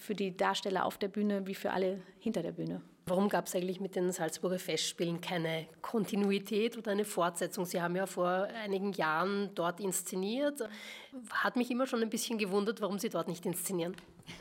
für die Darsteller auf der Bühne wie für alle hinter der Bühne. Warum gab es eigentlich mit den Salzburger Festspielen keine Kontinuität oder eine Fortsetzung? Sie haben ja vor einigen Jahren dort inszeniert. Hat mich immer schon ein bisschen gewundert, warum Sie dort nicht inszenieren.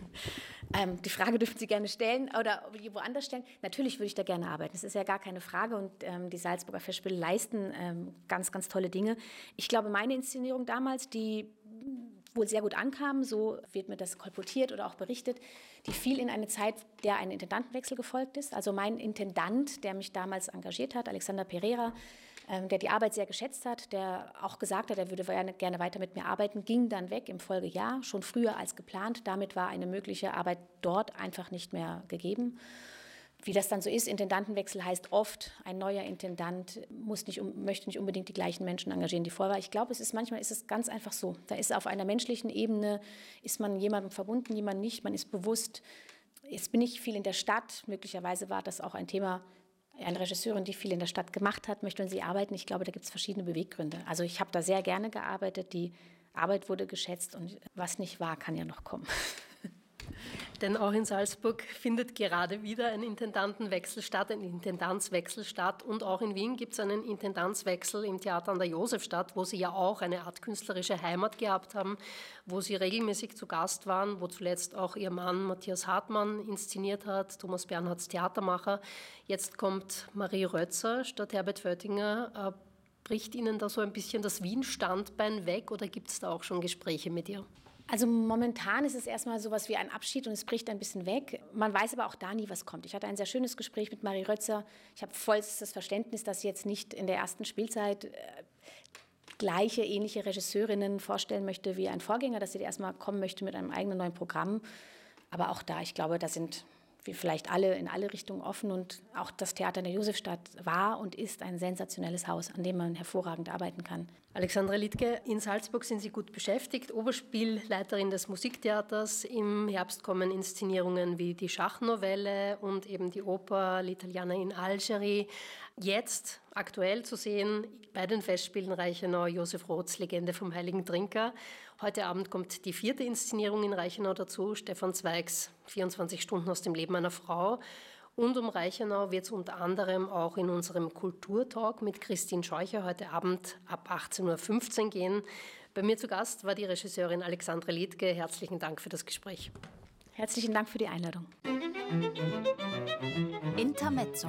Die Frage dürfen Sie gerne stellen oder woanders stellen. Natürlich würde ich da gerne arbeiten. Das ist ja gar keine Frage. Und die Salzburger Festspiele leisten ganz, ganz tolle Dinge. Ich glaube, meine Inszenierung damals, die wohl sehr gut ankam, so wird mir das kolportiert oder auch berichtet, die fiel in eine Zeit, der ein Intendantenwechsel gefolgt ist. Also mein Intendant, der mich damals engagiert hat, Alexander Pereira, der die Arbeit sehr geschätzt hat, der auch gesagt hat, er würde gerne weiter mit mir arbeiten, ging dann weg im Folgejahr, schon früher als geplant. Damit war eine mögliche Arbeit dort einfach nicht mehr gegeben. Wie das dann so ist, Intendantenwechsel heißt oft, ein neuer Intendant möchte nicht unbedingt die gleichen Menschen engagieren, die vorher waren. Ich glaube, manchmal ist es ganz einfach so. Da ist auf einer menschlichen Ebene, ist man jemandem verbunden, jemand nicht, man ist bewusst. Jetzt bin ich viel in der Stadt, möglicherweise war das auch ein Thema, eine Regisseurin, die viel in der Stadt gemacht hat, möchte sie arbeiten. Ich glaube, da gibt es verschiedene Beweggründe. Also ich habe da sehr gerne gearbeitet, die Arbeit wurde geschätzt und was nicht war, kann ja noch kommen. Denn auch in Salzburg findet gerade wieder ein Intendantenwechsel statt, ein Intendanzwechsel statt. Und auch in Wien gibt es einen Intendanzwechsel im Theater an der Josefstadt, wo Sie ja auch eine Art künstlerische Heimat gehabt haben, wo Sie regelmäßig zu Gast waren, wo zuletzt auch Ihr Mann Matthias Hartmann inszeniert hat, Thomas Bernhards Theatermacher. Jetzt kommt Marie Rötzer statt Herbert Föttinger. Bricht Ihnen da so ein bisschen das Wien-Standbein weg oder gibt es da auch schon Gespräche mit ihr? Also momentan ist es erstmal sowas wie ein Abschied und es bricht ein bisschen weg. Man weiß aber auch da nie, was kommt. Ich hatte ein sehr schönes Gespräch mit Marie Rötzer. Ich habe vollstes Verständnis, dass sie jetzt nicht in der ersten Spielzeit gleiche, ähnliche Regisseurinnen vorstellen möchte wie ein Vorgänger, dass sie erstmal kommen möchte mit einem eigenen neuen Programm. Aber auch da, ich glaube, da sind wir vielleicht alle in alle Richtungen offen und auch das Theater in der Josefstadt war und ist ein sensationelles Haus, an dem man hervorragend arbeiten kann. Alexandra Liedtke, in Salzburg sind Sie gut beschäftigt, Oberspielleiterin des Musiktheaters. Im Herbst kommen Inszenierungen wie die Schachnovelle und eben die Oper L'Italiana in Algérie. Jetzt aktuell zu sehen bei den Festspielen Reichenau Josef Roths Legende vom Heiligen Trinker. Heute Abend kommt die 4. Inszenierung in Reichenau dazu, Stefan Zweigs 24 Stunden aus dem Leben einer Frau. Und um Reichenau wird es unter anderem auch in unserem Kulturtalk mit Christine Scheucher heute Abend ab 18.15 Uhr gehen. Bei mir zu Gast war die Regisseurin Alexandra Liedtke. Herzlichen Dank für das Gespräch. Herzlichen Dank für die Einladung. Intermezzo.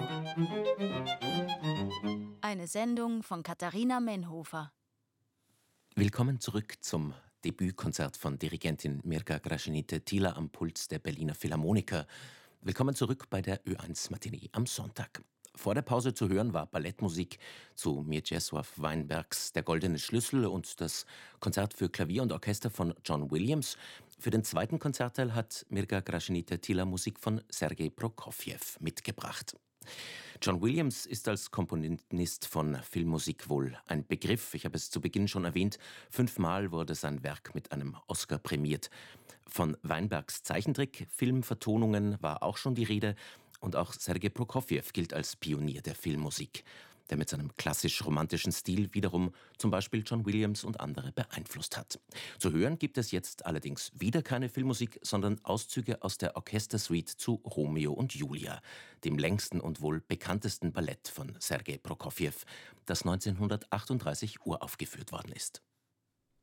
Eine Sendung von Katharina Menhofer. Willkommen zurück zum Debütkonzert von Dirigentin Mirga Gražinytė-Tyla am Puls der Berliner Philharmoniker. Willkommen zurück bei der Ö1 Matinee am Sonntag. Vor der Pause zu hören war Ballettmusik zu Mieczysław Weinbergs Der goldene Schlüssel und das Konzert für Klavier und Orchester von John Williams. Für den zweiten Konzertteil hat Mirga Gražinytė-Tyla Musik von Sergei Prokofjew mitgebracht. John Williams ist als Komponist von Filmmusik wohl ein Begriff. Ich habe es zu Beginn schon erwähnt. 5-mal wurde sein Werk mit einem Oscar prämiert. Von Weinbergs Zeichentrick-Filmvertonungen war auch schon die Rede. Und auch Sergei Prokofjew gilt als Pionier der Filmmusik, der mit seinem klassisch-romantischen Stil wiederum zum Beispiel John Williams und andere beeinflusst hat. Zu hören gibt es jetzt allerdings wieder keine Filmmusik, sondern Auszüge aus der Orchestersuite zu Romeo und Julia, dem längsten und wohl bekanntesten Ballett von Sergei Prokofjew, das 1938 uraufgeführt worden ist.